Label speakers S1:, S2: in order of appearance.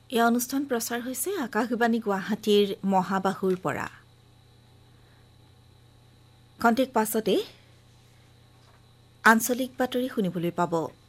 S1: এই অনুষ্ঠান প্ৰচাৰ হৈছে আকাশবাণী গুৱাহাটীৰ মহাবাহুৰ পৰা। খন্তেক পাছতে আঞ্চলিক বাতৰি শুনিবলৈ পাব।